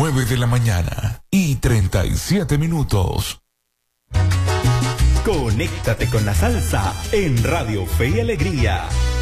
9 de la mañana y 37 minutos. Conéctate con la salsa en Radio Fe y Alegría.